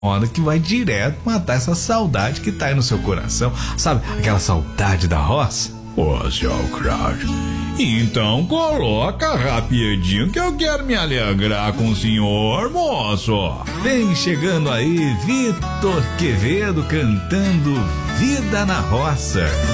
moda que vai direto matar essa saudade que tá aí no seu coração. Sabe, aquela saudade da roça? Ô, seu craque, então coloca rapidinho que eu quero me alegrar com o senhor, moço. Vem chegando aí Vitor Quevedo cantando Vida na Roça.